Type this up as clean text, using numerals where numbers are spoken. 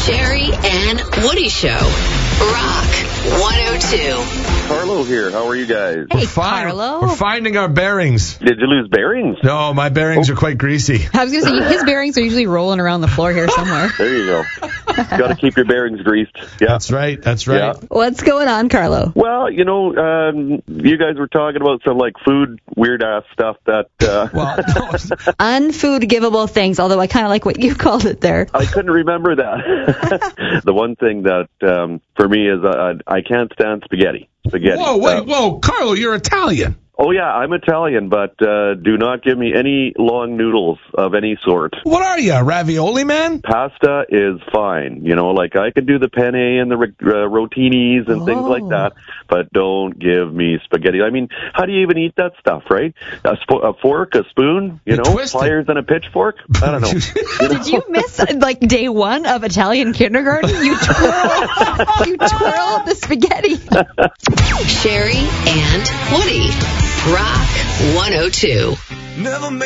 Sherry and Woody Show. Rock 102. Carlo here. How are you guys? Hey, Carlo. We're finding our bearings. Did you lose bearings? No, my bearings are quite greasy. I was going to say, his bearings are usually rolling around the floor here somewhere. There you go. Got to keep your bearings greased. Yeah. That's right. Yeah. What's going on, Carlo? Well, you guys were talking about some food weird-ass stuff that... Unfood-givable things, although I kind of like what you called it there. I couldn't remember that. The one thing that, for me, is I can't stand spaghetti. Whoa, Carlo, you're Italian. Oh, yeah, I'm Italian, but do not give me any long noodles of any sort. What are you, a ravioli man? Pasta is fine. I could do the penne and the rotinis and things like that, but don't give me spaghetti. I mean, how do you even eat that stuff, right? A fork, a spoon, pliers and a pitchfork? I don't know. Did you miss, day one of Italian kindergarten? You twirl the spaghetti. Sherry and Woody. Rock 102. Never